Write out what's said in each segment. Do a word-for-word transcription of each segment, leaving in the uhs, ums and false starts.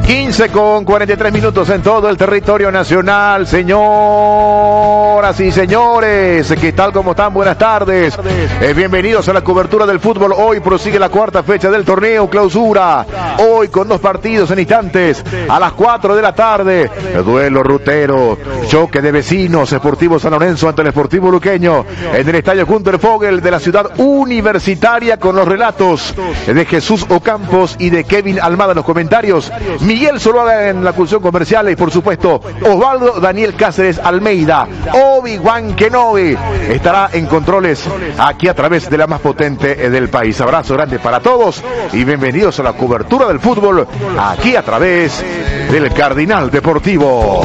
quince con cuarenta y tres minutos en todo el territorio nacional. Señoras y señores, ¿qué tal? ¿Cómo están? Buenas tardes. Eh, bienvenidos a la cobertura del fútbol. Hoy prosigue la cuarta fecha del torneo Clausura. Hoy con dos partidos en instantes. A las cuatro de la tarde, duelo rutero, choque de vecinos, Sportivo San Lorenzo ante el Sportivo Luqueño en el estadio Gunter Vogel de la ciudad universitaria, con los relatos de Jesús Ocampos y de Kevin Almada en los comentarios, Miguel Zuluaga en la culción comercial y por supuesto Osvaldo Daniel Cáceres Almeida. Obi-Wan Kenobi estará en controles aquí a través de la más potente del país. Abrazo grande para todos y bienvenidos a la cobertura del fútbol aquí a través del Cardinal Deportivo.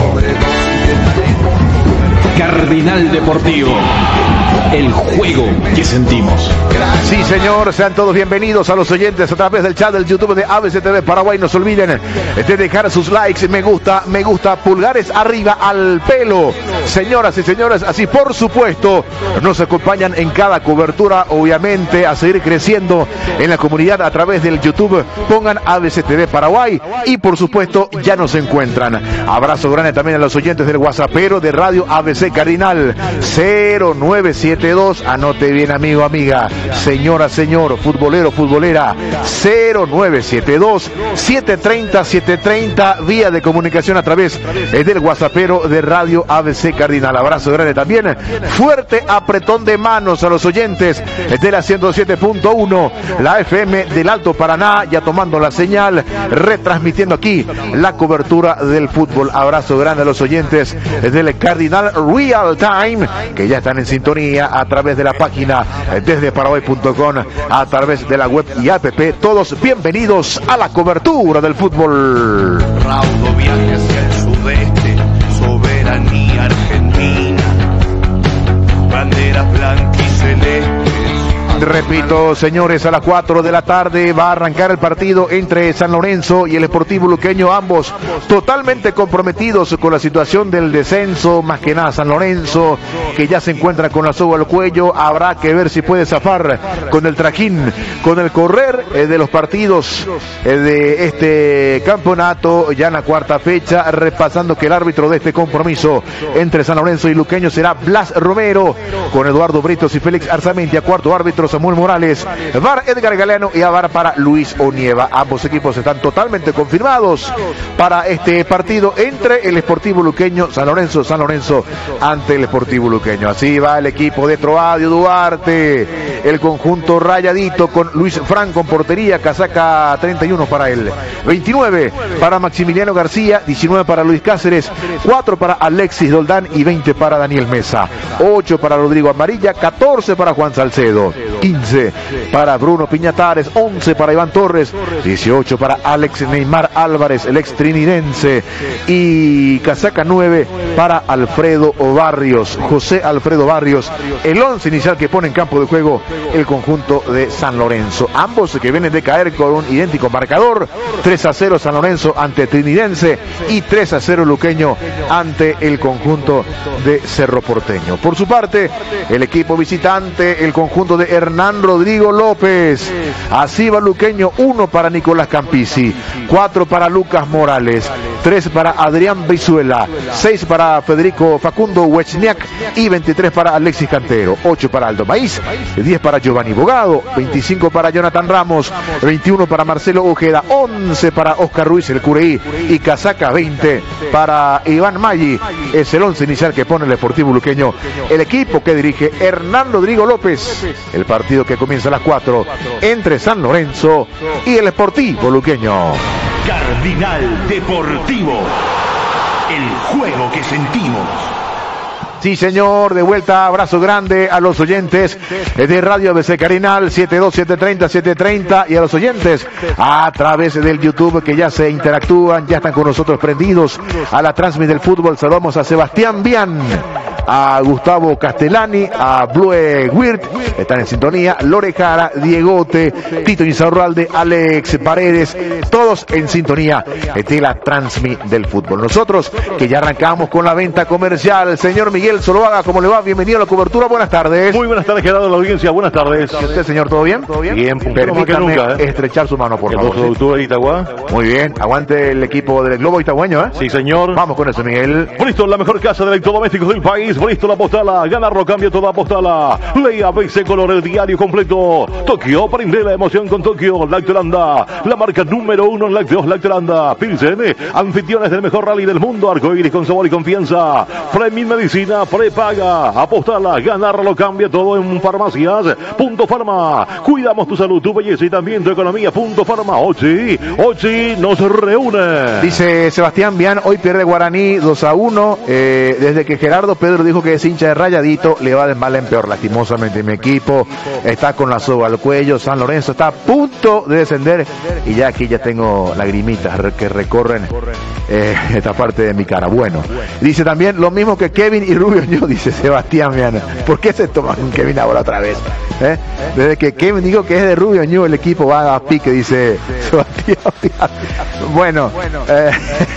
Cardinal Deportivo, el juego que sentimos. Sí, señor, sean todos bienvenidos a los oyentes a través del chat del YouTube de A B C T V Paraguay. No se olviden de dejar sus likes, me gusta, me gusta, pulgares arriba al pelo. Señoras y señores, así por supuesto nos acompañan en cada cobertura, obviamente a seguir creciendo en la comunidad a través del YouTube. Pongan A B C T V Paraguay y por supuesto ya nos encuentran. Abrazo grande también a los oyentes del WhatsAppero de Radio A B C Cardinal cero nueve siete dos, anote bien amigo, amiga, señora, señor, futbolero, futbolera, cero nueve siete dos, siete tres cero, siete tres cero, vía de comunicación a través del WhatsAppero de Radio A B C Cardinal. Abrazo grande también, fuerte apretón de manos a los oyentes de la ciento siete punto uno, la F M del Alto Paraná, ya tomando la señal, retransmitiendo aquí la cobertura del fútbol. Abrazo grande a los oyentes del Cardinal Real Time, que ya están en sintonía a través de la página desde paraguay punto com, a través de la web y app. Todos bienvenidos a la cobertura del fútbol. Raudo viaje hacia el sudeste, soberanía argentina, banderas blanquicelestes. Repito, señores, a las cuatro de la tarde va a arrancar el partido entre San Lorenzo y el Sportivo Luqueño, ambos totalmente comprometidos con la situación del descenso, más que nada San Lorenzo, que ya se encuentra con la soga al cuello. Habrá que ver si puede zafar con el trajín, con el correr eh, de los partidos eh, de este campeonato, ya en la cuarta fecha, repasando que el árbitro de este compromiso entre San Lorenzo y Luqueño será Blas Romero, con Eduardo Britos y Félix Arzamendi, a cuarto árbitro Samuel Morales, V A R Edgar Galeano y a V A R para Luis Onieva. Ambos equipos están totalmente confirmados para este partido entre el Sportivo Luqueño, San Lorenzo, San Lorenzo ante el Sportivo Luqueño. Así va el equipo de Troadio Duarte, el conjunto rayadito con Luis Franco en portería, casaca treinta y uno para él, veintinueve para Maximiliano García, diecinueve para Luis Cáceres, cuatro para Alexis Doldán y veinte para Daniel Mesa, ocho para Rodrigo Amarilla, catorce para Juan Salcedo, quince para Bruno Piñatares, once para Iván Torres, dieciocho para Alex Neymar Álvarez, el ex trinidense, y casaca nueve para Alfredo Barrios, José Alfredo Barrios, el once inicial que pone en campo de juego el conjunto de San Lorenzo. Ambos que vienen de caer con un idéntico marcador, tres a cero San Lorenzo ante Trinidense y tres a cero Luqueño ante el conjunto de Cerro Porteño. Por su parte, el equipo visitante, el conjunto de Hernán Rodrigo López. Así va Luqueño, uno para Nicolás Campisi, cuatro para Lucas Morales, tres para Adrián Brizuela, seis para Federico Facundo Wechniak y veintitrés para Alexis Cantero, ocho para Aldo Maíz, diez para Giovanni Bogado, veinticinco para Jonathan Ramos, veintiuno para Marcelo Ojeda, once para Oscar Ruiz el Cureí y casaca veinte para Iván Maggi. Es el once inicial que pone el Sportivo Luqueño, el equipo que dirige Hernán Rodrigo López. El partido que comienza a las cuatro entre San Lorenzo y el Sportivo Luqueño. Cardinal Deportivo, el juego que sentimos. Sí, señor, de vuelta, abrazo grande a los oyentes de Radio A B C Cardinal, siete dos, siete tres cero, siete tres cero, y a los oyentes a través del YouTube que ya se interactúan, ya están con nosotros prendidos a la transmisión del fútbol. Saludamos a Sebastián Bian, a Gustavo Castellani, a Blue Wirt, están en sintonía, Lore Jara, Diegote, Tito Insaurralde, Alex Paredes, todos en sintonía de la Transmi del fútbol. Nosotros que ya arrancamos con la venta comercial. Señor Miguel Zuluaga, ¿cómo le va? Bienvenido a la cobertura, buenas tardes. Muy buenas tardes, Gerardo, la audiencia, buenas tardes. ¿Y usted, señor, todo bien? ¿Todo bien? Bien, permítame nunca, ¿eh? estrechar su mano, por ¿Qué favor. ¿Tú de Itagua? Muy bien, aguante el equipo del Globo Itagüeño, ¿eh? Sí, señor. Vamos con eso, Miguel. Bristol, la mejor casa de electrodomésticos del país. Bristol apostala, ganarlo, cambia toda apostala. Ley A B C Color, el diario completo. Tokio, prende la emoción con Tokio. Lactolanda, la marca número uno en lácteos, Lactolanda. Pilsen, anfitriones del mejor rally del mundo. Arcoiris con sabor y confianza. Fremin Medicina, prepaga. Apostala, ganarlo, cambia todo en farmacias. Punto Farma. Cuidamos tu salud, tu belleza y también tu economía. Punto Farma. Ochi, Ochi nos reúne. Dice Sebastián Vian, hoy pierde Guaraní dos a uno. Eh, desde que Gerardo Pedro dijo que es hincha de Rayadito, le va de mal en peor. Lastimosamente mi equipo está con la soga al cuello. San Lorenzo está a punto de descender y ya aquí ya tengo lagrimitas que recorren eh, esta parte de mi cara. Bueno, dice también lo mismo que Kevin y Rubio Ñu, dice Sebastián Viana. ¿Por qué se toman un Kevin ahora otra vez? ¿Eh? Desde que Kevin dijo que es de Rubio Ñu, el equipo va a pique, dice Sebastián Viana. Bueno, eh,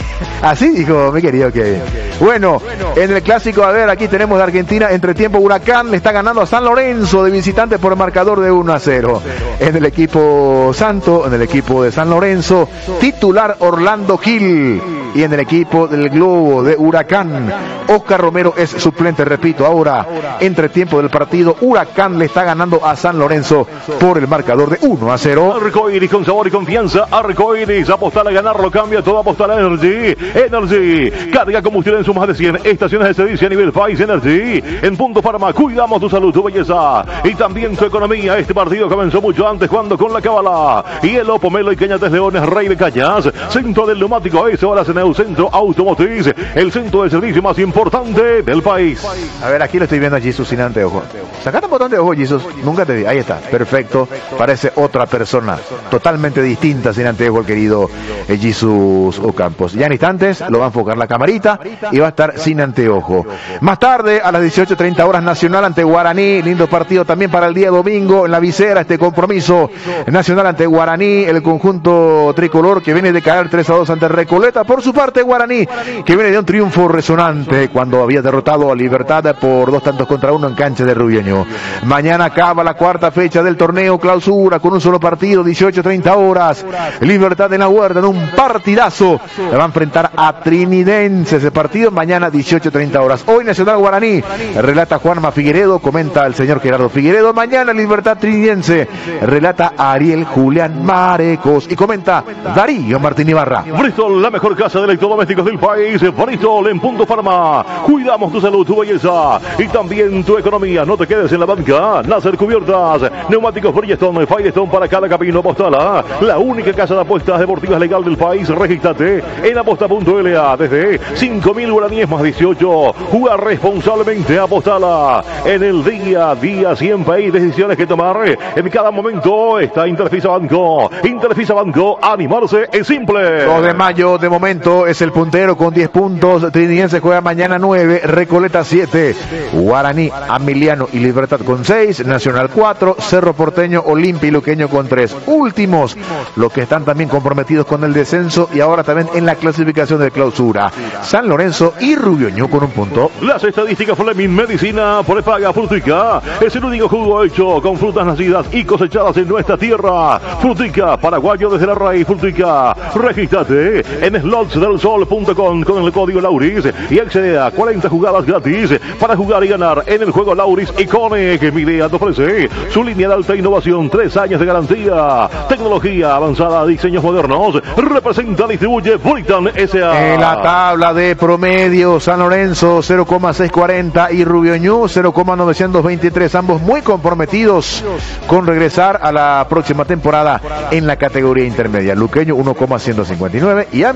así dijo mi querido Kevin. Bueno, en el clásico, a ver, aquí tenemos de Argentina, entre tiempo Huracán le está ganando a San Lorenzo de visitante por el marcador de uno a cero. En el equipo Santo, en el equipo de San Lorenzo, titular Orlando Gil. Y en el equipo del Globo de Huracán, Oscar Romero es suplente, repito, ahora, entre tiempo del partido, Huracán le está ganando a San Lorenzo por el marcador de uno a cero. Arcoiris con sabor y confianza, Arcoiris, apostar a ganarlo, cambia todo, apostar a Energy, Energy, carga combustible en sus más de cien estaciones de servicio a nivel país. Energy, en Punto Farma, cuidamos tu salud, tu belleza y también tu economía. Este partido comenzó mucho antes, jugando con la Cábala, Hielo, Pomelo y Cañates Leones, Rey de Cañas, centro del neumático, es ahora en el centro automotriz, el centro de servicio más importante del país. A ver, aquí lo estoy viendo a Jesus sin anteojo. Sacate un botón de ojo, Jesus, nunca te vi, ahí está, perfecto, parece otra persona, totalmente distinta sin anteojo el querido eh, Jesus Ocampos. Ya en instantes lo va a enfocar la camarita y va a estar sin anteojo. Más tarde, a las dieciocho treinta horas, Nacional ante Guaraní, lindo partido también para el día domingo, en la visera este compromiso, Nacional ante Guaraní, el conjunto tricolor que viene de caer tres a dos ante Recoleta. Por su parte, Guaraní, que viene de un triunfo resonante cuando había derrotado a Libertad por dos tantos contra uno en cancha de Rubio Ñu. Mañana acaba la cuarta fecha del torneo Clausura con un solo partido, dieciocho treinta horas. Libertad en la Huerta en un partidazo. Le va a enfrentar a Trinidense ese partido mañana dieciocho treinta horas. Hoy Nacional Guaraní, relata Juanma Figueredo, comenta el señor Gerardo Figueredo. Mañana Libertad Trinidense, relata Ariel Julián Marecos y comenta Darío Martín Ibarra. Bristol, la mejor casa de electrodomésticos del país. Bristol en Punto Farma. Cuidamos tu salud, tu belleza y también tu economía. No te quedes en la banca. Láser Cubiertas, neumáticos Bridgestone, Firestone para cada camino. Apostala, la única casa de apuestas deportivas legal del país. Regístrate en aposta punto L A desde cinco mil guaraníes más dieciocho. Jugar responsablemente. Apostala. En el día a día siempre hay decisiones que tomar. En cada momento está Interfisa Banco. Interfisa Banco, animarse es simple. dos de mayo de momento es el puntero con diez puntos. Trinidense juega mañana nueve, Recoleta siete, Guaraní, Amiliano y Libertad con seis, Nacional cuatro, Cerro Porteño, Olimpia y Luqueño con tres. Últimos, los que están también comprometidos con el descenso y ahora también en la clasificación de Clausura, San Lorenzo y Rubio Ñu con un punto. Las estadísticas Fleming Medicina prepaga Frutica es el único jugo hecho con frutas nacidas y cosechadas en nuestra tierra. Frutica, paraguayo desde la raíz. Frutica, regístrate en slots del sol punto com con el código Lauris y accede a cuarenta jugadas gratis para jugar y ganar en el juego Lauris Iconic. Midea te ofrece su línea de alta innovación, tres años de garantía, tecnología avanzada, diseños modernos. Representa, distribuye Britan S A. En la tabla de promedio, San Lorenzo cero coma seiscientos cuarenta y Rubio Ñu cero coma novecientos veintitrés, ambos muy comprometidos con regresar a la próxima temporada en la categoría intermedia. Luqueño uno coma ciento cincuenta y nueve y Amiliano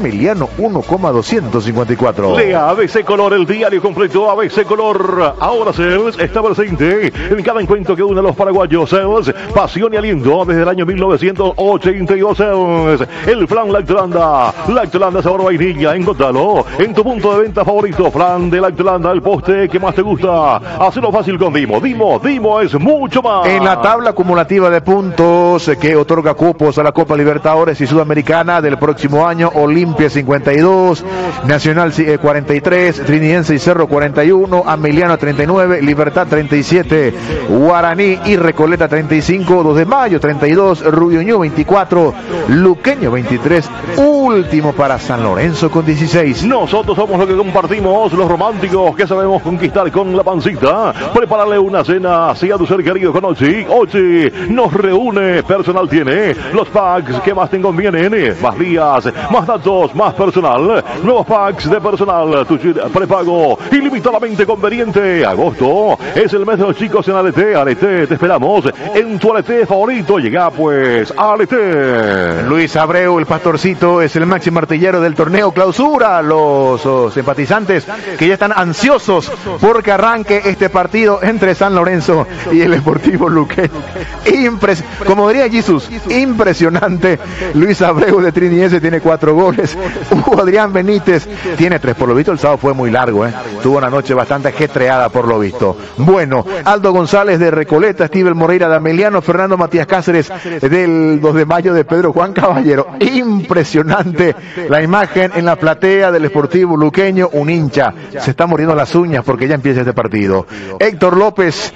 uno coma doscientos cincuenta y cuatro. Lea A B C Color, el diario completo A B C Color. Ahora Cels está presente en cada encuentro que une a los paraguayos. Cels, pasión y aliento desde el año mil novecientos ochenta y dos. Cels, el flan Lactolanda. Lactolanda sabor vainilla. Encontralo en tu punto de venta favorito. Flan de Lactolanda, el poste que más te gusta. Hacelo fácil con Dimo. Dimo, Dimo es mucho más. En la tabla acumulativa de puntos que otorga cupos a la Copa Libertadores y Sudamericana del próximo año, Olimpia cincuenta y dos, Nacional cuarenta y tres, Trinidense y Cerro cuarenta y uno, Ameliano treinta y nueve, Libertad treinta y siete, Guaraní y Recoleta treinta y cinco, dos de mayo treinta y dos, Rubio Ñu veinticuatro, Luqueño veintitrés, último para San Lorenzo con dieciséis. Nosotros somos los que compartimos, los románticos que sabemos conquistar con la pancita. Prepárale una cena así a tu ser querido con Ochi. Ochi nos reúne, personal tiene los packs que más te convienen, más días, más datos, más personal, nuevos packs de personal, tu prepago ilimitadamente conveniente. Agosto es el mes de los chicos en Alete. Alete, te esperamos en tu Alete favorito. Llega pues a Alete. Luis Abreu, el pastorcito, es el máximo artillero del torneo Clausura. Los oh, simpatizantes que ya están ansiosos porque arranque este partido entre San Lorenzo y el Sportivo Luqueño. Impres Como diría Jesús, impresionante. Luis Abreu de Trinidense tiene cuatro goles. Hugo Adrián Benítez tiene tres. Por lo visto el sábado fue muy largo, ¿eh? Tuvo una noche bastante ajetreada por lo visto. Bueno, Aldo González de Recoleta, Steven Moreira de Ameliano, Fernando Matías Cáceres del dos de mayo de Pedro Juan Caballero. Impresionante la imagen en la platea del Sportivo Luqueño. Un hincha se está muriendo las uñas porque ya empieza este partido. Héctor López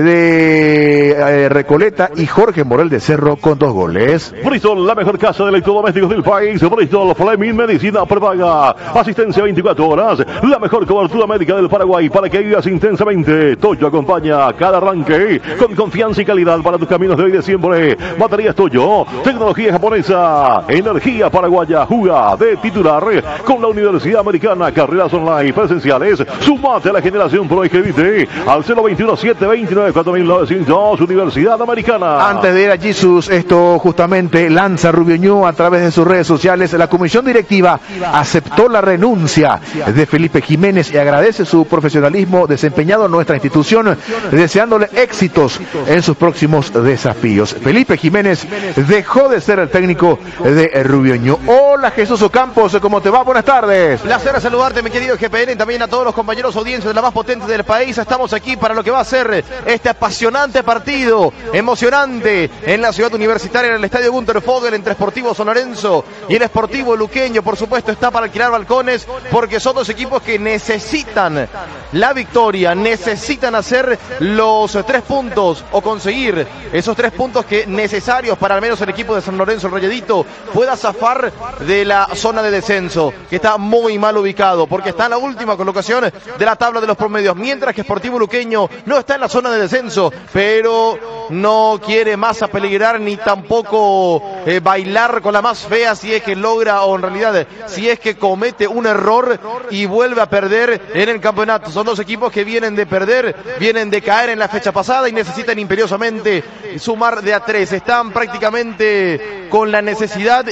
de eh, Recoleta y Jorge Morel de Cerro con dos goles. Bristol, la mejor casa de electrodomésticos del país. Bristol, Fleming, medicina prepaga, asistencia veinticuatro horas, la mejor cobertura médica del Paraguay para que vivas intensamente. Toyo acompaña cada arranque con confianza y calidad para tus caminos de hoy de siempre. Baterías Toyo, tecnología japonesa, energía paraguaya. Juga de titular con la Universidad Americana, carreras online presenciales. Sumate a la generación Pro, inscribite al cero veintiuno, setecientos veintinueve, cuatro mil novecientos, Universidad Americana. Antes de ir a Jesús, esto justamente lanza Rubio Ñu a través de sus redes sociales. La comisión directiva aceptó la renuncia de Felipe Jiménez y agradece su profesionalismo desempeñado en nuestra institución, deseándole éxitos en sus próximos desafíos. Felipe Jiménez dejó de ser el técnico de Rubio Ñu. Hola Jesús Ocampos, ¿cómo te va? Buenas tardes. Placer saludarte, mi querido G P N, y también a todos los compañeros audiencias de la más potente del país. Estamos aquí para lo que va a ser este apasionante partido, emocionante, en la ciudad universitaria, en el estadio Gunter Fogel, entre Sportivo San Lorenzo y el Sportivo Luqueño. Por supuesto está para alquilar balcones, porque son dos equipos que necesitan la victoria, necesitan hacer los tres puntos o conseguir esos tres puntos que necesarios para al menos el equipo de San Lorenzo, el Rayadito, pueda zafar de la zona de descenso, que está muy mal ubicado, porque está en la última colocación de la tabla de los promedios, mientras que Sportivo Luqueño no está en la zona de descenso, pero no quiere más apeligrar ni tampoco eh, bailar con la más fea si es que logra, o en realidad si es que comete un error y vuelve a perder en el campeonato. Son dos equipos que vienen de perder, vienen de caer en la fecha pasada y necesitan imperiosamente sumar de a tres. Están prácticamente con la necesidad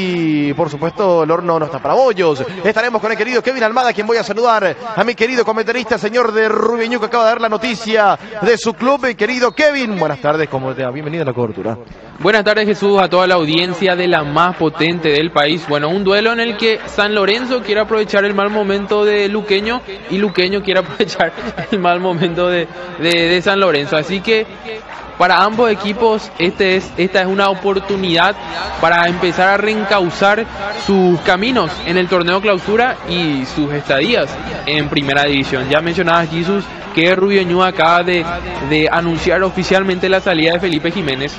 y por supuesto el horno no está para bollos. Estaremos con el querido Kevin Almada, quien voy a saludar, a mi querido comentarista, señor de Rubio Ñu, que acaba de dar la noticia de su club. Mi querido Kevin, buenas tardes, ¿cómo te va? Bienvenido a la cobertura. Buenas tardes, Jesús, a toda la audiencia de la más potente del país. Bueno, un duelo en el que San Lorenzo quiere aprovechar el mal momento de Luqueño y Luqueño quiere aprovechar el mal momento de, de, de San Lorenzo. Así que para ambos equipos este es, esta es una oportunidad para empezar a reencauzar sus caminos en el torneo Clausura y sus estadías en Primera División. Ya mencionabas, Jesús, que Rubio Ñu acaba de, de anunciar oficialmente la salida de Felipe Jiménez.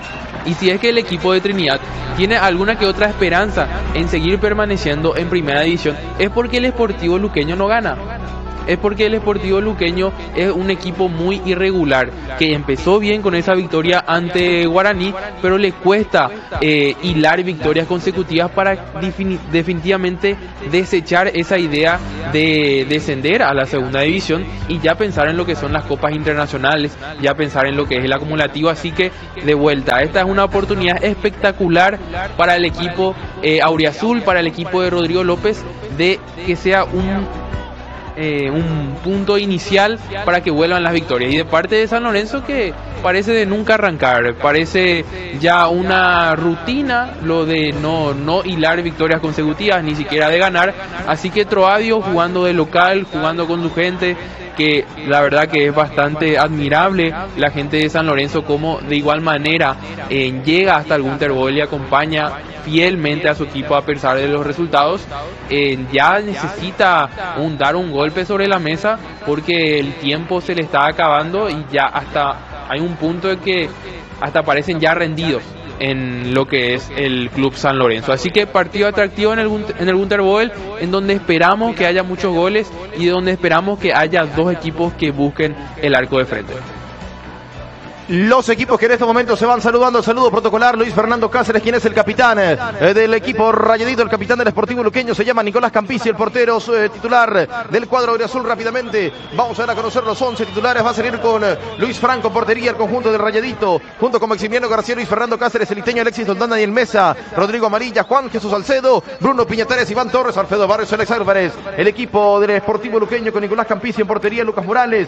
Y si es que el equipo de Trinidad tiene alguna que otra esperanza en seguir permaneciendo en Primera División, es porque el Sportivo Luqueño no gana. es porque el Sportivo Luqueño es un equipo muy irregular, que empezó bien con esa victoria ante Guaraní, pero le cuesta eh, hilar victorias consecutivas para defini- definitivamente desechar esa idea de descender a la segunda división y ya pensar en lo que son las copas internacionales, ya pensar en lo que es el acumulativo. Así que de vuelta, esta es una oportunidad espectacular para el equipo eh, auriazul, para el equipo de Rodrigo López, de que sea un Eh, un punto inicial para que vuelvan las victorias. Y de parte de San Lorenzo, que parece de nunca arrancar, parece ya una rutina lo de no, no hilar victorias consecutivas, ni siquiera de ganar. Así que Troadio jugando de local, jugando con su gente, que la verdad que es bastante admirable la gente de San Lorenzo, como de igual manera eh, llega hasta el Gunter Boll y acompaña fielmente a su equipo a pesar de los resultados. Eh, ya necesita un, dar un golpe sobre la mesa, porque el tiempo se le está acabando y ya hasta hay un punto en que hasta parecen ya rendidos en lo que es el Club San Lorenzo. Así que partido atractivo en el, en el Gunter Boll, en donde esperamos que haya muchos goles y donde esperamos que haya dos equipos que busquen el arco de frente. Los equipos que en este momento se van saludando, saludo protocolar, Luis Fernando Cáceres, quien es el capitán eh, del equipo rayadito, el capitán del Sportivo Luqueño, se llama Nicolás Campisi, el portero eh, titular del cuadro auriazul. Rápidamente vamos a ver a conocer los once titulares. Va a salir con eh, Luis Franco, portería, el conjunto del rayadito, junto con Maximiliano García, Luis Fernando Cáceres, el Iteño, Alexis Doldán, Daniel Mesa, Rodrigo Amarilla, Juan Jesús Salcedo, Bruno Piñatares, Iván Torres, Alfredo Barrios, Alex Álvarez. El equipo del Sportivo Luqueño con Nicolás Campisi en portería, Lucas Morales,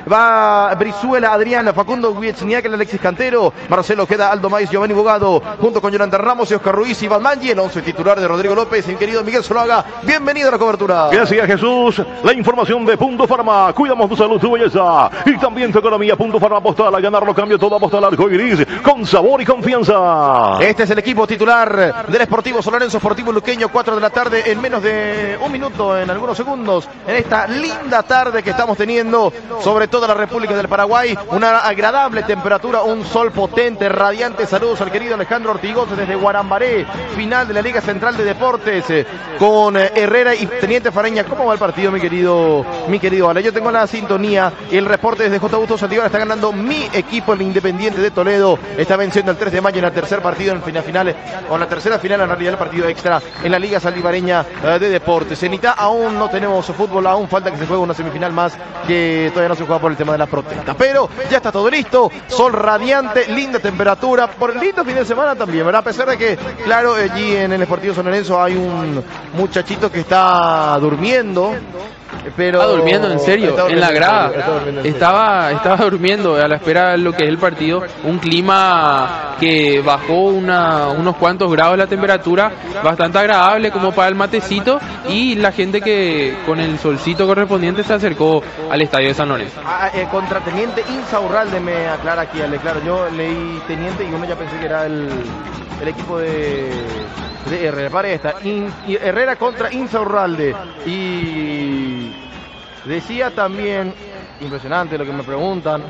va Brizuela, Adrián, Facundo Guiechniak, Alexis Cantero, Marcelo Queda, Aldo Maiz, Giovanni Bogado, junto con Yolanda Ramos y Oscar Ruiz, Iván Mangi, el once titular de Rodrigo López, mi querido Miguel Zuluaga. Bienvenido a la cobertura. Gracias, Jesús. La información de Punto Farma. Cuidamos tu salud, tu belleza y también tu economía. Punto Farma, apostar a ganarlo, cambio todo, apostar al arco iris con sabor y confianza. Este es el equipo titular del Sportivo San Lorenzo, Sportivo Luqueño, cuatro de la tarde, en menos de un minuto, en algunos segundos, en esta linda tarde que estamos teniendo sobre toda la República del Paraguay. Una agradable temperatura, un sol potente, radiante. Saludos al querido Alejandro Ortigosa desde Guarambaré, final de la Liga Central de Deportes, eh, con eh, Herrera y Teniente Fareña. ¿Cómo va el partido, mi querido mi querido Ale? Yo tengo la sintonía, el reporte desde J. Augusto Saldívar. Está ganando mi equipo, el Independiente de Toledo. Está venciendo el tres de mayo en el tercer partido, en final final, o en la tercera final, en realidad el partido extra en la Liga Saldivareña eh, de Deportes. En Itá aún no tenemos fútbol, aún falta que se juegue una semifinal más, que todavía no se juega por el tema de la protesta. Pero ya está todo listo, sol radiante, linda temperatura, por el lindo fin de semana también, ¿verdad? A pesar de que, claro, allí en el Sportivo San Lorenzo hay un muchachito que está durmiendo. Pero estaba durmiendo, en serio, en la grada. Estaba, estaba durmiendo a la espera de lo que es el partido. Un clima que bajó una, unos cuantos grados la temperatura, bastante agradable como para el matecito, y la gente que con el solcito correspondiente se acercó al estadio de San Lorenzo. Ah, eh, contrateniente Insaurralde me aclara aquí, Ale, claro, yo leí teniente y uno ya pensé que era el, el equipo de, de Herrera. Para esta, In, Herrera contra Insaurralde. Y decía también, impresionante lo que me preguntan,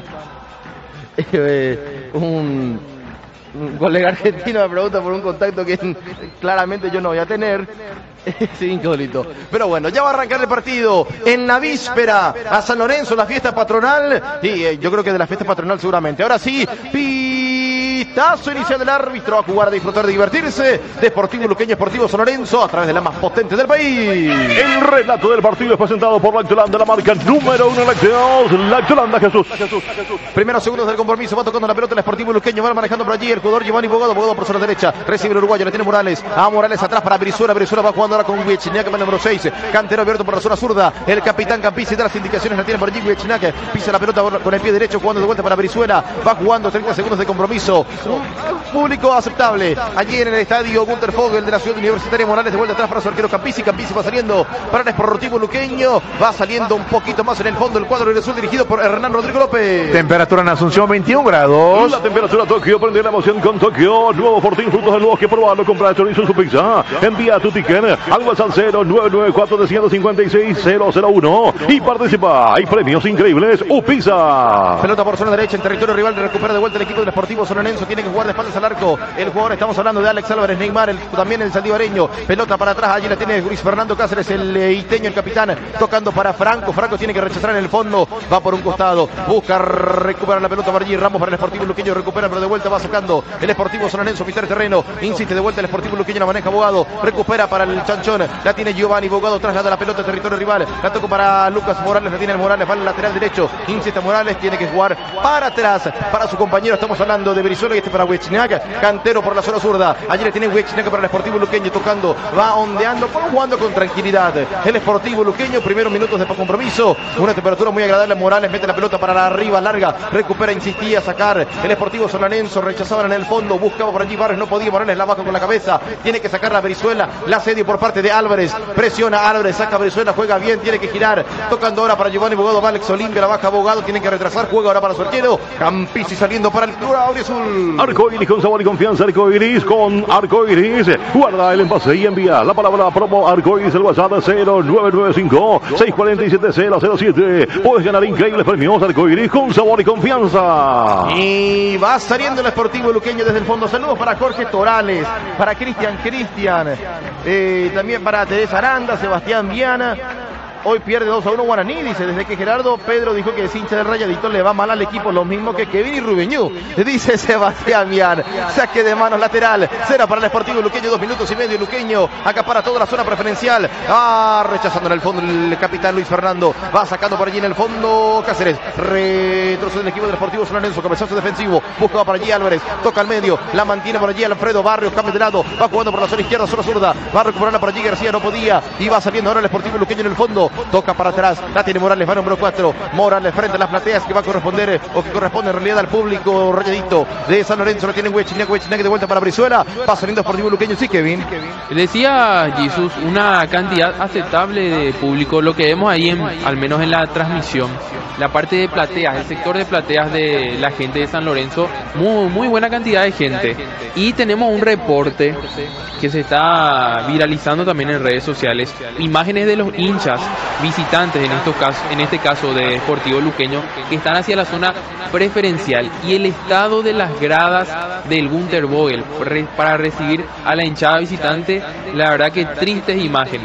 eh, un, un colega argentino me pregunta por un contacto que claramente yo no voy a tener. Es insólito. Pero bueno, ya va a arrancar el partido en la víspera a San Lorenzo, la fiesta patronal. Y eh, yo creo que de la fiesta patronal seguramente. Ahora sí, pitazo inicial del árbitro, a jugar, a disfrutar, de divertirse. Deportivo Luqueño, Sportivo San Lorenzo, a través de la más potente del país. El relato del partido es presentado por Lactolanda, la marca número uno en lácteos. Lactolanda, Jesús. Primeros segundos del compromiso, va tocando la pelota el Sportivo Luqueño, va manejando por allí el jugador Giovanni Bogado, Bogado por su derecha, recibe el uruguayo, le tiene Morales, a Morales atrás para Brizuela, Brizuela va jugando ahora con Guiechniak, el número seis, cantero abierto por la zona zurda, el capitán Campisi da las indicaciones, la tiene por allí Guiechniak, pisa la pelota con el pie derecho, jugando de vuelta para Brizuela, va jugando treinta segundos de compromiso, un público aceptable, allí en el estadio Gunter Fogel de la ciudad universitaria. Morales de vuelta atrás para su arquero Campisi, Campisi va saliendo para el Sportivo Luqueño, va saliendo un poquito más en el fondo el cuadro del sur dirigido por Hernán Rodrigo López. Temperatura en Asunción veintiún grados. La temperatura Tokio, prende la emoción con Tokio, nuevo Fortín, frutos del bosque, probalo, compra chorizo en su pizza, envía tu ticket al WhatsApp cero nueve nueve cuatro cinco cinco seis cero cero uno y participa, hay premios increíbles. Upisa. Pelota por zona derecha en territorio rival, recupera de vuelta el equipo del Sportivo San Lorenzo. tiene que jugar de espaldas al arco. El jugador, estamos hablando de Alex Álvarez, Neymar, el, también el saldivareño. Pelota para atrás, allí la tiene Luis Fernando Cáceres, el eh, iteño, el capitán, tocando para Franco. Franco tiene que rechazar en el fondo, va por un costado, busca recuperar la pelota para allí. Ramos para el Sportivo Luqueño, recupera, pero de vuelta va sacando el Sportivo San Lorenzo, mitad de terreno, insiste de vuelta el Sportivo Luqueño, la maneja Bogado, recupera para el Chanchón, la tiene Giovanni Bogado, traslada la pelota a territorio rival, la toca para Lucas Morales, la tiene el Morales, va al lateral derecho, insiste Morales, tiene que jugar para atrás, para su compañero. Estamos hablando de Brizuela y este para Huechinac, cantero por la zona zurda, allí le tiene Huechinac para el Sportivo Luqueño, tocando, va ondeando, jugando con tranquilidad el Sportivo Luqueño, primeros minutos de compromiso, una temperatura muy agradable. Morales mete la pelota para la arriba, larga, recupera, insistía a sacar el Sportivo San Lorenzo, rechazaban en el fondo, buscaba por allí Barrios, no podía, Morales la baja con la cabeza, tiene que sacar la Brizuela, la asedio por parte de Álvarez, presiona Álvarez, saca Brizuela, juega bien, tiene que girar, tocando ahora para Giovanni Bogado, va Alex Olimpia, la baja Bogado, tiene que retrasar, juega ahora para su arquero, Campisi saliendo para el Club Auriazul. Arcoiris con sabor y confianza, Arcoiris con Arcoiris, guarda el envase y envía la palabra promo Arcoiris, el WhatsApp cero nueve nueve cinco, seis cuatro siete, cero cero siete, puedes ganar increíbles premios Arcoiris con sabor y confianza. Y va saliendo el Sportivo Luqueño desde el fondo. Saludos para Jorge Torales, para Cristian Cristian, eh, también para Teresa Aranda, Sebastián Viana. Hoy pierde dos a uno Guaraní, dice, desde que Gerardo Pedro dijo que es hincha del Rayadito, le va mal al equipo, lo mismo que Kevin y Rubeñú, dice Sebastián Vian. Saque de manos lateral, cera para el Sportivo Luqueño, dos minutos y medio, Luqueño acapara toda la zona preferencial, ah, rechazando en el fondo el capitán Luis Fernando, va sacando por allí en el fondo Cáceres, retrocede el equipo del Sportivo San Lorenzo, cabezazo defensivo, busca por allí Álvarez, toca al medio, la mantiene por allí Alfredo Barrios, cambia de lado, va jugando por la zona izquierda, zona zurda, va a recuperarla por allí García, no podía, y va saliendo ahora el Sportivo Luqueño en el fondo, toca para atrás, la tiene Morales, va número cuatro, Morales frente a las plateas que va a corresponder, o que corresponde en realidad al público Rayadito de San Lorenzo, lo tiene Huechinac, Huechinac de vuelta para Brizuela, va saliendo Sportivo Luqueño, sí Kevin. Decía Jesús, una cantidad aceptable de público, lo que vemos ahí, en, al menos en la transmisión, la parte de plateas, el sector de plateas de la gente de San Lorenzo, muy, muy buena cantidad de gente, y tenemos un reporte que se está viralizando también en redes sociales, imágenes de los hinchas visitantes en estos casos, en este caso de Sportivo Luqueño, que están hacia la zona preferencial, y el estado de las gradas del Günter Vogel para recibir a la hinchada visitante, la verdad que tristes imágenes.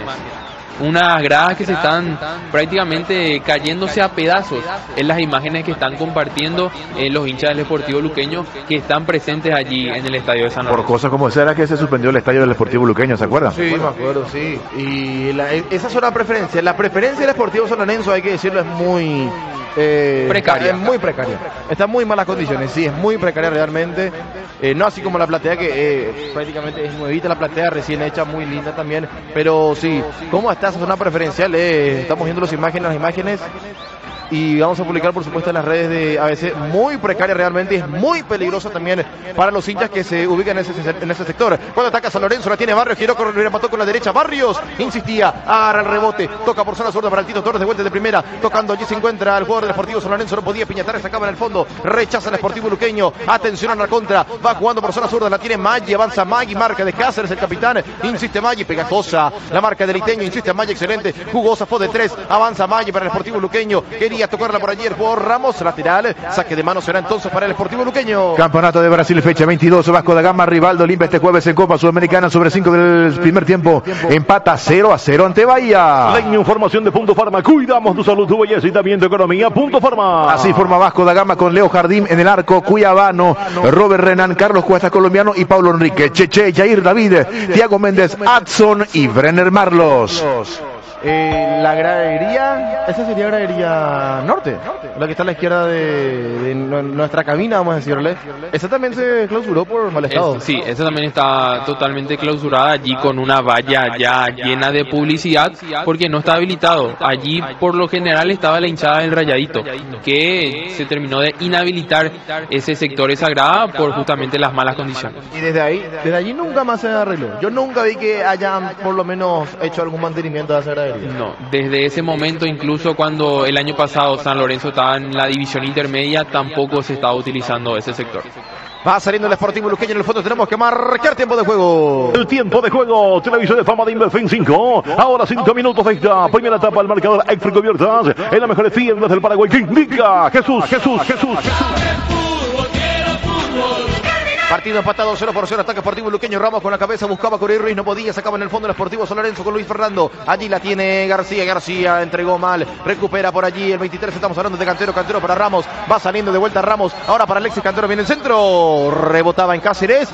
Unas gradas que se están prácticamente cayéndose a pedazos en las imágenes que están compartiendo eh, los hinchas del Sportivo Luqueño que están presentes allí en el estadio de San Lorenzo. Por cosas como esa era que se suspendió el estadio del Sportivo Luqueño, ¿se acuerdan? Sí, me acuerdo, sí. Y la, esa es una preferencia. La preferencia del Sportivo San Lorenzo, hay que decirlo, es muy... Eh, precaria. Es muy precaria. Está en muy malas condiciones, sí, es muy precaria realmente. Eh, no así como la platea, que eh, prácticamente es nuevita la platea, recién hecha, muy linda también. Pero sí, ¿cómo está esa zona preferencial? Eh, estamos viendo las imágenes, las imágenes. Y vamos a publicar, por supuesto, en las redes de A B C, muy precaria realmente, y es muy peligrosa también para los hinchas que se ubican en ese, en ese sector. Cuando ataca San Lorenzo, la tiene Barrios, giró, remató con la derecha, Barrios, insistía, agarra el rebote, toca por zona zurda para el Tito Torres, de vuelta de primera, tocando, allí se encuentra el jugador del Sportivo San Lorenzo, no podía piñatar, sacaba en el fondo, rechaza el Sportivo Luqueño, atención a la contra, va jugando por zona zurda, la tiene Maggi, avanza Maggi, marca de Cáceres, el capitán, insiste Maggi, pegajosa, la marca del iteño, insiste Maggi, excelente, jugosa, fue de tres, avanza Maggi para el Sportivo Luqueño, quería tocarla por ayer por Ramos, lateral, saque de mano será entonces para el Sportivo Luqueño. Campeonato de Brasil, fecha veintidós, Vasco da Gama, Rivaldo limpia este jueves en Copa Sudamericana sobre cinco del primer tiempo, empata cero a cero ante Bahía. La información de Punto Farma, cuidamos tu salud, tu belleza y también tu economía. Punto Farma. Así forma Vasco da Gama con Leo Jardín en el arco, Cuyabano, Robert Renan, Carlos Cuesta colombiano y Pablo Enrique, Cheche, Jair David, Thiago Méndez, Adson y Brenner Marlos. Eh, la gradería, esa sería gradería norte, la que está a la izquierda de, de nuestra cabina, vamos a decirle. Esa también se clausuró por mal estado. Es, sí, esa también está totalmente clausurada allí con una valla ya llena de publicidad porque no está habilitado. Allí por lo general estaba la hinchada del Rayadito, que se terminó de inhabilitar ese sector, esa grada, por justamente las malas condiciones. Y desde ahí, desde allí nunca más se arregló. Yo nunca vi que hayan por lo menos hecho algún mantenimiento de esa gradería. No, desde ese momento, incluso cuando el año pasado San Lorenzo estaba en la división intermedia, tampoco se estaba utilizando ese sector. Va saliendo el Sportivo Luqueño, en el fondo tenemos que marcar tiempo de juego. El tiempo de juego, Televisión de Fama de Inverfin cinco. Ahora cinco minutos de esta primera etapa, el marcador Extra Cubiertas en las mejores tiendas del Paraguay que indica Jesús, Jesús, Jesús, Jesús. Partido empatado cero por cero. Ataque Sportivo Luqueño. Ramos con la cabeza buscaba Corey Ruiz, no podía, sacaba en el fondo el Sportivo San Lorenzo con Luis Fernando. Allí la tiene García. García entregó mal, recupera por allí el veintitrés. Estamos hablando de Cantero. Cantero para Ramos, va saliendo de vuelta Ramos. Ahora para Alexis Cantero, viene el centro. Rebotaba en Cáceres.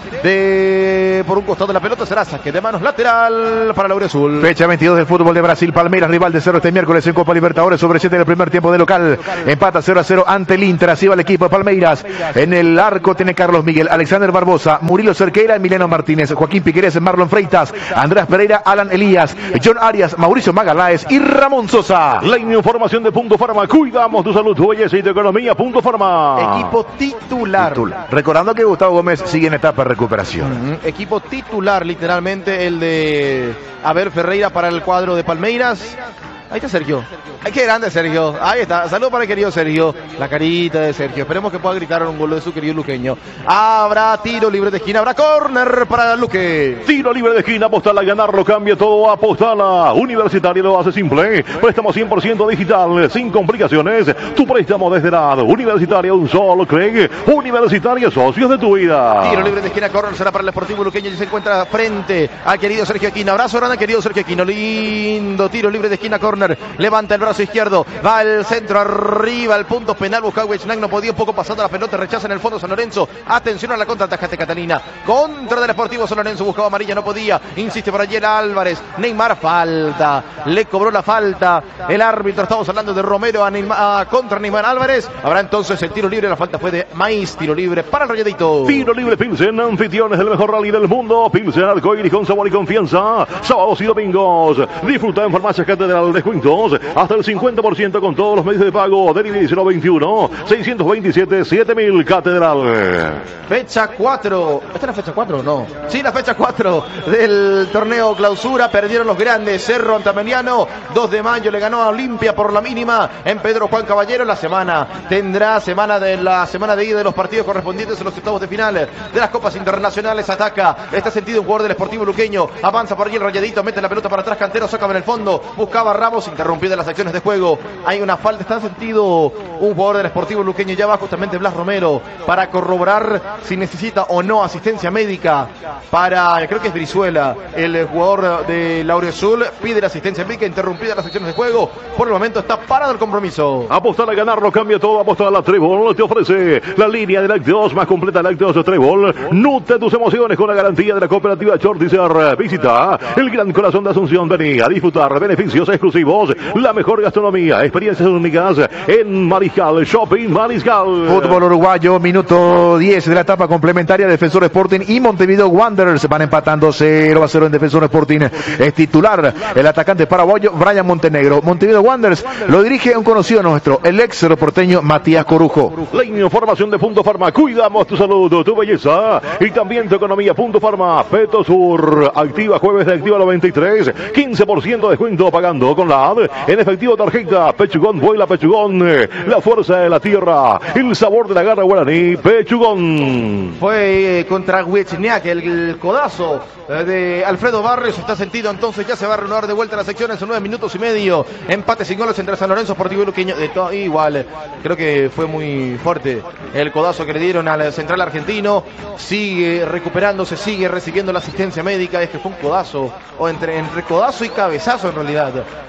De por un costado de la pelota será saque de manos lateral para Laure Azul. Fecha veintidós del fútbol de Brasil. Palmeiras, rival de Cerro este miércoles en Copa Libertadores sobre siete del primer tiempo de local. Empata cero a cero ante el Inter. Así va el equipo de Palmeiras. En el arco tiene Carlos Miguel, Alexander Barbosa, Murilo Cerqueira, Emiliano Martínez, Joaquín Piquerés, Marlon Freitas, Andrés Pereira, Alan Elías, John Arias, Mauricio Magaláes y Ramón Sosa. La información de Punto Farma. Cuidamos tu salud, tu belleza y tu economía. Punto Farma. Equipo titular. titular. Recordando que Gustavo Gómez sigue en etapa de recuperación. Uh-huh. Equipo titular, literalmente, el de Abel Ferreira para el cuadro de Palmeiras. Ahí está Sergio. Ay, qué grande Sergio. Ahí está. Saludos para el querido Sergio. La carita de Sergio. Esperemos que pueda gritar un gol de su querido luqueño. Habrá tiro libre de esquina. Habrá córner para Luque. Tiro libre de esquina. Apostala a ganarlo. Cambia todo. Apostala. Universitario lo hace simple. Préstamo cien por ciento digital. Sin complicaciones. Tu préstamo desde la Universitaria. Un solo Craig. Universitaria. Socios de tu vida. Tiro libre de esquina. Córner será para el Sportivo Luqueño. Y se encuentra frente al querido Sergio Aquino. Abrazo grande, querido Sergio Aquino. Lindo tiro libre de esquina. Córner. Levanta el brazo izquierdo, va al centro, arriba, al punto penal, buscaba Huichnag, no podía, un poco pasando la pelota, rechaza en el fondo San Lorenzo, atención a la contra, atajate Catalina, contra del Sportivo San Lorenzo, buscaba amarilla, no podía, insiste por allí el Álvarez, Neymar, falta, le cobró la falta, el árbitro, estamos hablando de Romero a Neymar, a contra Neymar Álvarez, habrá entonces el tiro libre, la falta fue de Maíz, tiro libre para el Rayadito. Tiro libre Pilsen, anfitriones del mejor rally del mundo, Pilsen, Arcoíris con sabor y confianza, sábados y domingos, disfruta en Farmacia Catedral de hasta el cincuenta por ciento con todos los medios de pago. Delivery cero veintiuno, seiscientos veintisiete, siete mil Catedral. Fecha cuatro. ¿Esta es la fecha cuatro o no? Sí, la fecha cuatro del torneo clausura. Perdieron los grandes. Cerro Antameliano. dos de mayo le ganó a Olimpia por la mínima en Pedro Juan Caballero. La semana tendrá semana de la semana de ida de los partidos correspondientes a los octavos de final de las copas internacionales. Ataca. Está sentido un jugador del Sportivo Luqueño. Avanza por allí el Rayadito. Mete la pelota para atrás. Cantero saca en el fondo. Buscaba Ramos. Interrumpida las acciones de juego, hay una falta, está sentido un jugador del Sportivo Luqueño, ya va justamente Blas Romero para corroborar si necesita o no asistencia médica para, creo que es Brizuela, el jugador de Laure Azul, pide la asistencia médica, interrumpida las acciones de juego, por el momento está parado el compromiso. Apostar a ganarlo, cambia todo, apostar a la Trébol, te ofrece la línea de lácteos más completa, lácteos Trébol, nutre tus emociones con la garantía de la cooperativa Chortizer. Visita el Gran Corazón de Asunción, vení a disfrutar beneficios exclusivos, la mejor gastronomía, experiencias únicas en Mariscal, Shopping Mariscal. Fútbol uruguayo, minuto diez de la etapa complementaria. Defensor Sporting y Montevideo Wanderers van empatando cero a cero en Defensor Sporting. Es titular el atacante paraguayo Brian Montenegro. Montevideo Wanderers lo dirige un conocido nuestro, el ex porteño Matías Corujo. La información de Punto Farma. Cuidamos tu salud, tu belleza y también tu economía. Punto Farma. Petosur. Activa jueves de Activa noventa y tres. quince por ciento de descuento pagando con la A D. En efectivo, tarjeta, Pechugón, vuela Pechugón, la fuerza de la tierra, el sabor de la garra guaraní, Pechugón. Fue eh, contra Huechniak, el, el codazo eh, de Alfredo Barrios, está sentido, entonces ya se va a reanudar de vuelta las secciones en nueve minutos y medio, empate sin goles entre San Lorenzo, Sportivo y Luqueño, de todo, igual, creo que fue muy fuerte el codazo que le dieron al central argentino, sigue recuperándose, sigue recibiendo la asistencia médica, es que fue un codazo, o entre, entre codazo y cabezazo en realidad,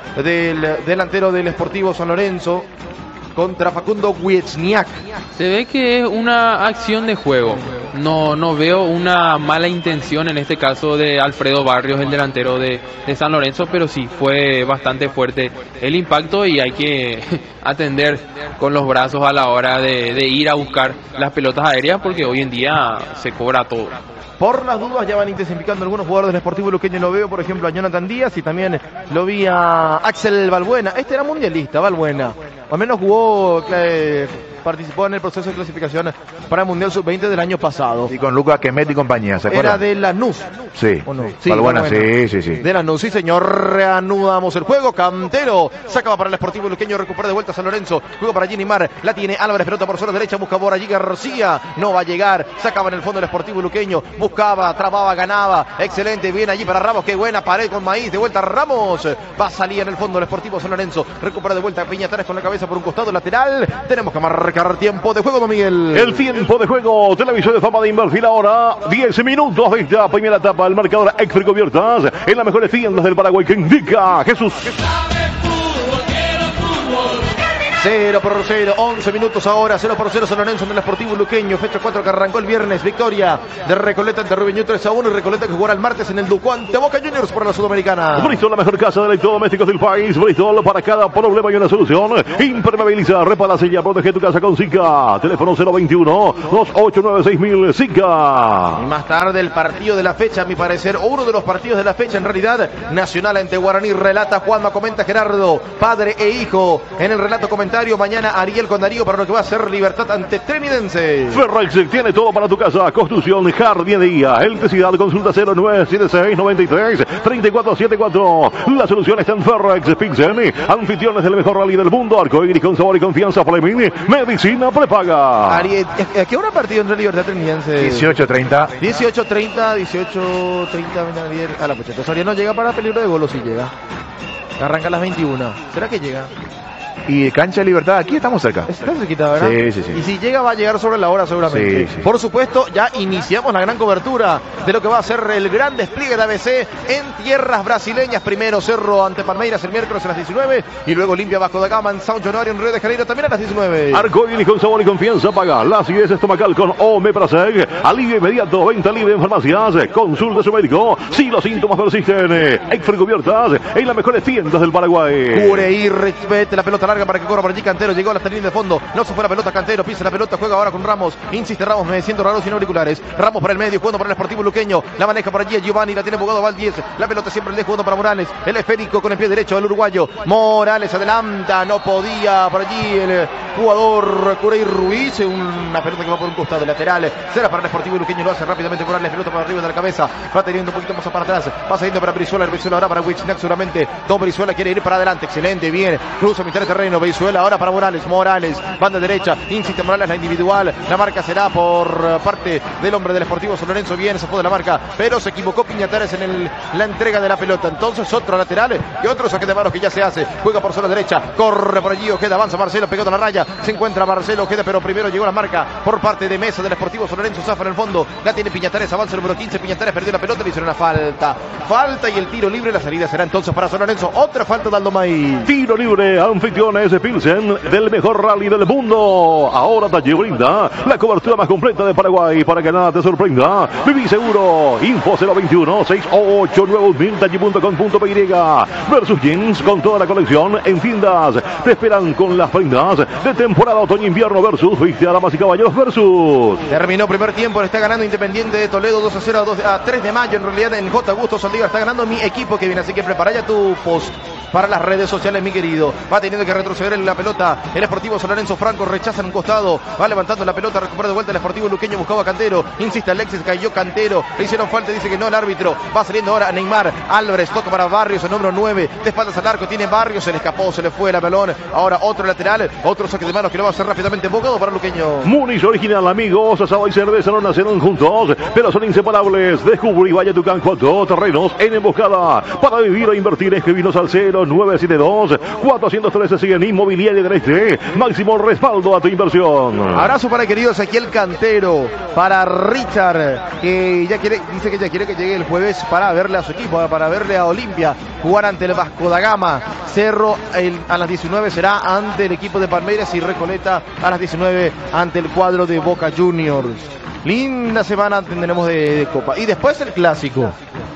del delantero del Sportivo San Lorenzo contra Facundo Huechniak. Se ve que es una acción de juego. No, no veo una mala intención en este caso de Alfredo Barrios, el delantero de, de San Lorenzo, pero sí fue bastante fuerte el impacto y hay que atender con los brazos a la hora de, de ir a buscar las pelotas aéreas porque hoy en día se cobra todo. Por las dudas ya van intensificando algunos jugadores del Sportivo Luqueño, lo veo por ejemplo a Jonathan Díaz y también lo vi a Axel Balbuena, este era mundialista, Balbuena, al menos jugó, eh, participó en el proceso de clasificación para el Mundial sub veinte del año pasado. Y con Lucas Quemet y compañía, ¿se acuerdan? Era de Lanús. Sí, ¿o no? Sí, Balbuena, Balbuena. sí, sí, sí. De Lanús, sí señor, reanudamos el juego, Cantero, sacaba para el Sportivo Luqueño, recupera de vuelta San Lorenzo, juego para Ginny Mar, la tiene Álvarez, pelota por zona derecha, busca por allí García, no va a llegar, sacaba en el fondo el Sportivo Luqueño, buscaba, trababa, ganaba, excelente, bien allí para Ramos, qué buena pared con Maíz, de vuelta Ramos, va a salir en el fondo el Sportivo San Lorenzo, recupera de vuelta Piñatares con la cabeza por un costado lateral, tenemos que marcar marcar tiempo de juego, don Miguel. El tiempo de juego, Televisión de Fama de Inverfil ahora, diez minutos de esta primera etapa, el marcador Exfri Cubiertas, en las mejores tiendas del Paraguay, que indica Jesús. cero por cero, once minutos ahora, cero por cero San Lorenzo en el Sportivo Luqueño, fecha cuatro que arrancó el viernes, victoria de Recoleta ante Rubiñú tres a uno, y Recoleta que jugará el martes en el Ducó ante Boca Juniors por la Sudamericana. Bristol, la mejor casa de electrodomésticos del país. Bristol, para cada problema y una solución. Impermeabiliza, repara, sella, protege tu casa con Zika. Teléfono cero veintiuno, dos ocho nueve seis mil, Zika. Y más tarde el partido de la fecha, a mi parecer, o uno de los partidos de la fecha en realidad, Nacional ante Guaraní, relata Juanma, comenta Gerardo, padre e hijo, en el relato comentario. Mañana Ariel con Darío para lo que va a ser Libertad ante Trinidense. Ferrex tiene todo para tu casa. Construcción, jardinería, electricidad. Consulta cero nueve siete seis nueve tres tres cuatro siete cuatro. La solución está en Ferrex Pixel. Anfitriones del mejor rally del mundo. Arcoíris con sabor y confianza. Fleming. Medicina prepaga. Ariel, ¿a qué hora partido entre Libertad Trinidense? dieciocho treinta. dieciocho treinta, dieciocho treinta. A la pucheta. Soria no llega para peligro de gol, o si llega. Arranca a las veintiuna. ¿Será que llega? Y Cancha de Libertad, aquí estamos cerca. Está cerquita, ¿verdad? Sí, sí, sí. Y si llega, va a llegar sobre la hora seguramente. Sí, sí. Por supuesto, ya iniciamos la gran cobertura de lo que va a ser el gran despliegue de A B C en tierras brasileñas. Primero Cerro ante Palmeiras el miércoles a las diecinueve y luego Olimpia Vasco da Gama en São Januário en Río de Janeiro también a las diecinueve. Arcoíris con sabor y confianza paga. La acidez estomacal con Omeprazol. Alivio inmediato, venta libre en farmacias. Consulta a su médico si los síntomas persisten. Exfri Cubiertas en las mejores tiendas del Paraguay. Cureí, respete la pelota larga para que corra por allí Cantero, llegó a la línea de fondo, no se fue la pelota, Cantero pisa la pelota, juega ahora con Ramos, insiste Ramos, me siento raro sin auriculares, Ramos por el medio, jugando para el Sportivo Luqueño, la maneja por allí Giovanni, la tiene jugado Valdés, la pelota siempre el de jugando para Morales, el esférico con el pie derecho del uruguayo, Morales adelanta, no podía por allí el jugador Cureí Ruiz, una pelota que va por un costado lateral, será para el Sportivo Luqueño, lo hace rápidamente Morales, pelota para arriba de la cabeza, va teniendo un poquito más para atrás, va saliendo para Brizuela, Brizuela ahora para Wixnack seguramente, Don Brizuela quiere ir para adelante, excelente, bien, cruza mitad de terreno, Brizuela ahora para Morales, Morales, banda derecha, insiste Morales, la individual, la marca será por parte del hombre del Sportivo San Lorenzo, bien, se fue de la marca, pero se equivocó Piñatares en el, la entrega de la pelota, entonces otro lateral y otro saque de manos que ya se hace, juega por zona derecha, corre por allí, Ojeda, avanza Marcelo, pegado a la raya, se encuentra Marcelo Ojeda, pero primero llegó la marca por parte de Mesa del Sportivo San Lorenzo, zafa en el fondo, la tiene Piñatares, avanza el número quince, Piñatares perdió la pelota, le hicieron una falta, falta y el tiro libre, la salida será entonces para San Lorenzo, otra falta de Aldo May. Tiro libre, anfitriones Pilsen del mejor rally del mundo. Ahora Talle brinda la cobertura más completa de Paraguay para que nada te sorprenda. Viví seguro. Info cero veintiuno, seis ocho nueve mil, talle punto com punto p y. Versus Jeans con toda la colección en tiendas. Te esperan con las prendas de temporada otoño-invierno versus Viste a damas y caballeros versus. Terminó primer tiempo, le está ganando Independiente de Toledo dos a cero a, dos, a tres de mayo. En realidad en J. Augusto Saldívar está ganando mi equipo que viene, así que prepara ya tu post para las redes sociales, mi querido. Va teniendo que retroceder en la pelota el Sportivo San Lorenzo, Franco rechaza en un costado, va levantando la pelota, recupera de vuelta el Sportivo Luqueño, buscaba a Cantero, insiste Alexis, cayó Cantero, le hicieron falta, dice que no el árbitro, va saliendo ahora Neymar, Álvarez, toca para Barrios, el número nueve, de espaldas al arco, tiene Barrios, se le escapó, se le fue el balón, ahora otro lateral, otro saque de manos que lo va a hacer rápidamente, embocado para Luqueño. Muniz original, amigos, asado y cerveza no nacieron juntos, pero son inseparables. Descubrí Valle Tucán cuatro terrenos en emboscada para vivir o invertir. Escribinos al cero nueve siete dos, cuatrocientos trece, siguen Inmobiliaria del Este, máximo respaldo a tu inversión. Abrazo para el querido Ezequiel Cantero, para Richard, que ya quiere, dice que ya quiere que llegue el jueves para verle a su equipo, para verle a Olimpia jugar ante el Vasco da Gama. Cerro el, a las diecinueve será ante el equipo de Palmeiras y Recoleta a las diecinueve ante el cuadro de Boca Juniors. Linda semana tendremos de, de Copa. Y después el clásico,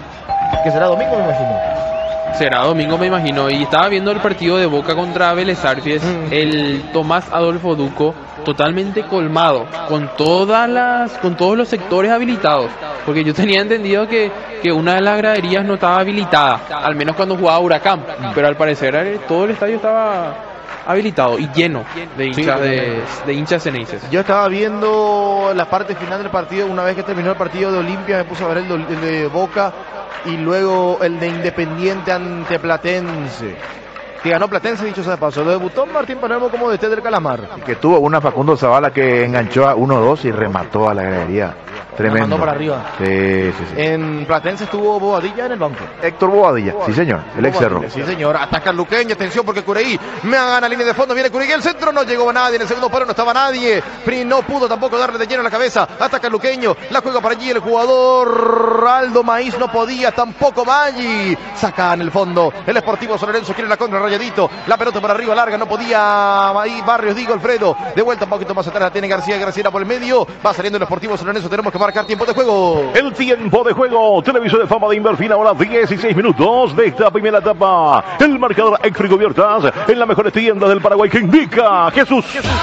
que será domingo, me imagino. Será domingo, me imagino. Y estaba viendo el partido de Boca contra Vélez Arfies. Mm. El Tomás Adolfo Duco totalmente colmado, con todas las, con todos los sectores habilitados. Porque yo tenía entendido que, que una de las graderías no estaba habilitada, al menos cuando jugaba Huracán. Mm. Pero al parecer todo el estadio estaba habilitado y lleno de hinchas, sí, de, de hinchas ceneices. Yo estaba viendo la parte final del partido. Una vez que terminó el partido de Olimpia, me puse a ver el de, el de Boca y luego el de Independiente ante Platense, que ganó Platense, dicho sea de paso. Lo debutó Martín Palermo como D T del Calamar. Que tuvo una Facundo Zavala que enganchó a uno dos y remató a la gradería. Tremendo. La mandó para arriba. Sí, sí, sí. En Platense estuvo Boadilla en el banco. Héctor Boadilla, sí señor, el ex Cerro. Sí señor, ataca el Luqueño, atención porque Cureí me gana línea de fondo, viene Cureí, el centro no llegó a nadie, en el segundo palo no estaba nadie, Pri no pudo tampoco darle de lleno a la cabeza, ataca el Luqueño, la juega para allí el jugador Aldo Maíz, no podía, tampoco Maggi, saca en el fondo, el Sportivo San Lorenzo quiere la contra Rayadito, la pelota para arriba larga, no podía ahí Barrios, digo Alfredo, de vuelta un poquito más atrás, la tiene García, García por el medio, va saliendo el Sportivo San Lorenzo, tenemos que marcar tiempo de juego. El tiempo de juego, televisor de fama de Inverfin, ahora dieciséis minutos de esta primera etapa. El marcador Exfri Cubiertas en las mejores tiendas del Paraguay que indica Jesús.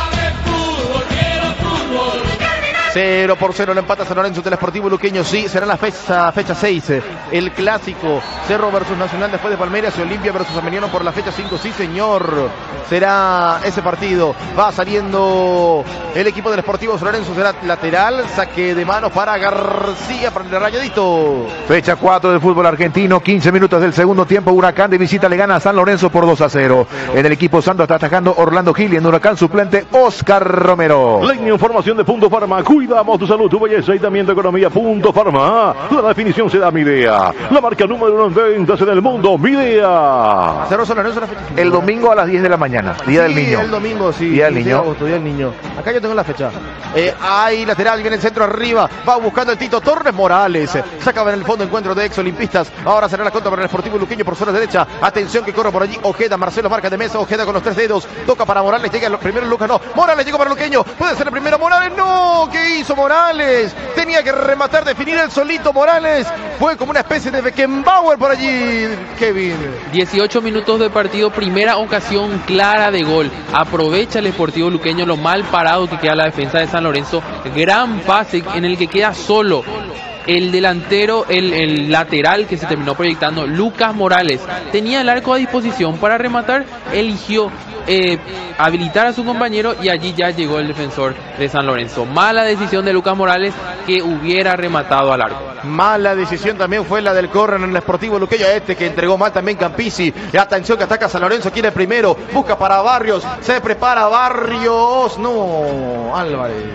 cero por cero le empata San Lorenzo del Sportivo Luqueño, sí, será la fecha fecha seis, el clásico Cerro versus Nacional después de Palmeiras y Olimpia versus Ameliano por la fecha cinco, sí señor, será ese partido, va saliendo el equipo del Sportivo San Lorenzo, será lateral, saque de manos para García, para el Rayadito. Fecha cuatro del fútbol argentino, quince minutos del segundo tiempo, Huracán de visita le gana a San Lorenzo por dos a cero. En el equipo Santo está atacando Orlando Gil y en Huracán suplente Oscar Romero. La información de Punto Farma, cuidamos tu salud, tu belleza y también tu economía. Punto Farma, la definición se da Midea, la marca número uno en ventas en el mundo, Midea. Cerro San Lorenzo la fecha. El domingo a las diez de la mañana, Día Sí, del Niño. el domingo, sí. Día del quince de Niño. agosto, Día del Niño. Acá yo tengo la fecha. Eh, ahí, lateral, viene el centro arriba. Va buscando el Tito Torres Morales. Sacaba en el fondo encuentro de ex olimpistas. Ahora será la contra para el Sportivo Luqueño por zona derecha. Atención que corre por allí. Ojeda, Marcelo marca de mesa. Ojeda con los tres dedos. Toca para Morales. Llega el primero Lucas. No. Morales llegó para Luqueño. Puede ser el primero Morales. No. ¿Qué hizo Morales? Tenía que rematar, definir el solito Morales. Fue como una especie de Beckenbauer por allí. Kevin. dieciocho minutos de partido, primera ocasión clara de gol. Aprovecha el Sportivo Luqueño lo mal parado que queda la defensa de San Lorenzo. Gran pase en el que queda solo el delantero, el, el lateral que se terminó proyectando, Lucas Morales. Tenía el arco a disposición para rematar, eligió eh, habilitar a su compañero y allí ya llegó el defensor de San Lorenzo. Mala decisión de Lucas Morales, que hubiera rematado al arco. Mala decisión también fue la del córner en el Sportivo Luqueño, este que entregó mal también Campisi. Y atención que ataca San Lorenzo, quiere el primero, busca para Barrios, se prepara Barrios, no, Álvarez.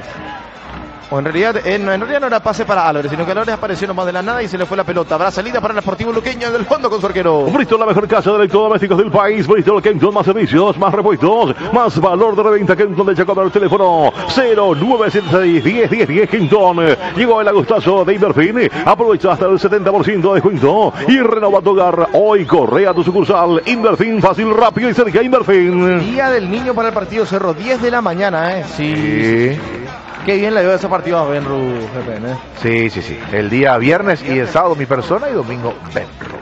O en realidad, en, en realidad no era pase para Álvarez, sino que Álvarez apareció nomás de la nada y se le fue la pelota. Habrá salida para el Sportivo Luqueño del fondo con su arquero. Bristol, la mejor casa de electrodomésticos del país. Bristol Kenton, más servicios, más repuestos, más valor de reventa. Kenton de Jacob, el teléfono cero nueve siete seis, diez diez diez. Kenton. Llegó el agostazo de Inverfin. Aprovecha hasta el setenta por ciento de descuento y renova tu hogar. Hoy corre a tu sucursal. Inverfin, fácil, rápido y cerca. Inverfin. Día del niño para el partido Cerro, diez de la mañana, ¿eh? Sí. Sí. Qué bien le dio ese partido a Benru, G P, ¿eh? Sí, sí, sí. El día viernes y el sábado mi persona y domingo Benru.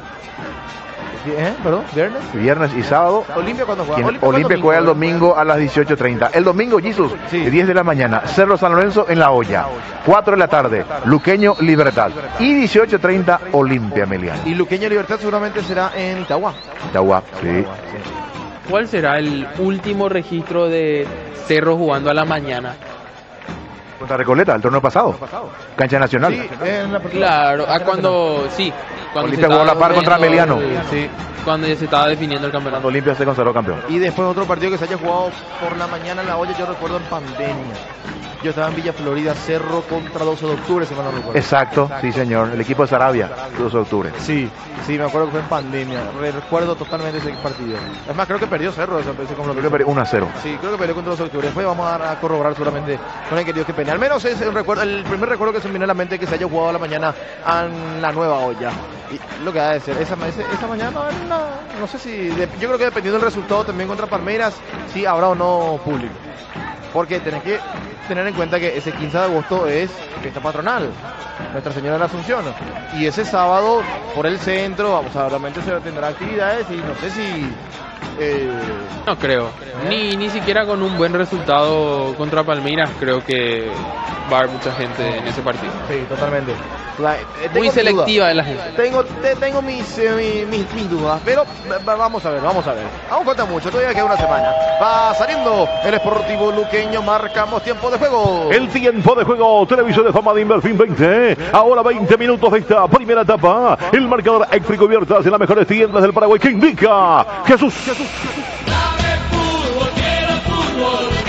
¿Eh? ¿Perdón? ¿Viernes? Viernes y sábado. Olimpia cuando juega. Quien, Olimpia juega el domingo a las dieciocho treinta. El domingo, Jesus, Sí. diez de la mañana. Cerro San Lorenzo en La Hoya. cuatro de la tarde. Luqueño Libertad. Y dieciocho treinta Olimpia Meliano. Y Luqueño Libertad seguramente será en Itagua. Itagua, sí. ¿Cuál será el último registro de Cerro jugando a la mañana? Contra Recoleta, el torneo pasado. Cancha Nacional. Sí, en la Claro, a cuando, sí, cuando Olimpia jugó a la par contra definiendo, Ameliano. sí, cuando ya se estaba definiendo el campeonato. Cuando Olimpia se consagró campeón. Y después otro partido que se haya jugado por la mañana en La Hoya, yo recuerdo en pandemia. Yo estaba en Villa Florida, Cerro contra doce de octubre, si mal no recuerdo. Exacto, sí señor. El equipo de Sarabia, doce de octubre. Sí, sí, me acuerdo que fue en pandemia. Recuerdo totalmente ese partido. Es más, creo que perdió Cerro esa vez. Como Creo que perdió uno a cero. Sí, creo que perdió contra doce de octubre. Después vamos a corroborar seguramente con el querido que pene. Al menos es un recuerdo, el primer recuerdo que se me viene a la mente es que se haya jugado a la mañana en la Nueva Olla. Y lo que ha de ser, esa, esa mañana, no, no sé si, de, yo creo que dependiendo del resultado también contra Palmeiras, sí habrá o no público. Porque tenés que tener en cuenta que ese quince de agosto es fiesta patronal, Nuestra Señora de la Asunción. Y ese sábado, por el centro, vamos a realmente se tendrá actividades y no sé si... Eh, No creo, ni ni siquiera con un buen resultado contra Palmeiras creo que va a haber mucha gente en ese partido. sí, totalmente. La- eh, tengo Muy mis selectiva dudas. de la gente. Tengo, te- tengo mis, eh, mi- mis, mis dudas, pero va- vamos a ver, vamos a ver. Aún falta mucho, todavía queda una semana. Va saliendo el Sportivo Luqueño, marcamos tiempo de juego. El tiempo de juego, televisor de fama de Inverfin veinte. Ahora veinte minutos de esta primera etapa. El marcador Exfri Cubiertas en las mejores tiendas del Paraguay que indica Jesús.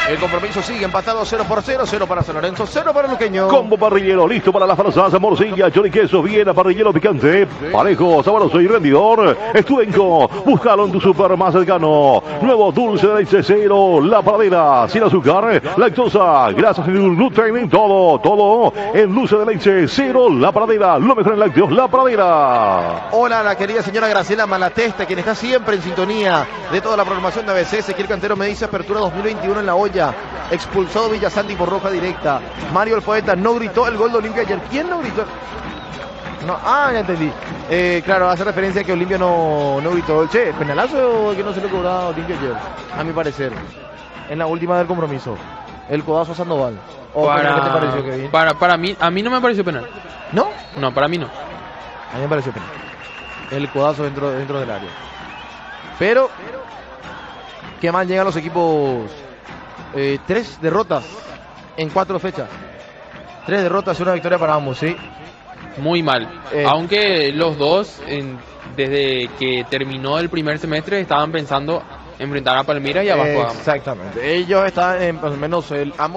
El compromiso sigue empatado cero por cero, cero para San Lorenzo, cero para Luqueño. Combo parrillero, listo para las frazas, morcilla, choriqueso, viena, parrillero picante, parejo, sabroso y rendidor. Estuvenco, búscalo en tu super más cercano. Nuevo dulce de leche cero, La Pradera, sin azúcar, lactosa, grasas y gluten, todo, todo en dulce de leche cero, La Pradera, lo mejor en lácteos, La Pradera. Hola, la querida señora Graciela Malatesta, quien está siempre en sintonía de toda la programación de A B C. Ezequiel Cantero me dice apertura dos mil veintiuno en La Hoya. Expulsado Villasanti por roja directa. Mario el Poeta no gritó el gol de Olimpia ayer. ¿Quién no gritó? No, ah, ya entendí. Eh, claro, hace referencia a que Olimpia no, no gritó. Che, penalazo que no se le cobraba a Olimpia ayer, a mi parecer. En la última del compromiso. El codazo a Sandoval. ¿O Para, ¿Qué te pareció, Kevin? para, para mí, a mí no me pareció penal. ¿No? No, para mí no. A mí me pareció penal. El codazo dentro, dentro del área. Pero, qué mal llegan los equipos. Eh, tres derrotas en cuatro fechas. Tres derrotas y una victoria para ambos, ¿sí? Muy mal. Eh. Aunque los dos, en- desde que terminó el primer semestre, estaban pensando enfrentar a Palmeiras y a Vasco da Gama. Exactamente. Ellos están, en, más o menos, el, ambos